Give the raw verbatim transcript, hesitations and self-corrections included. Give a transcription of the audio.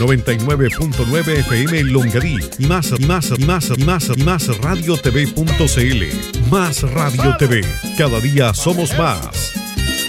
noventa y nueve punto nueve F M en Longaví y más, y más, y más, y más, y más radio t v punto c l. Más Radio T V. Cada día somos más.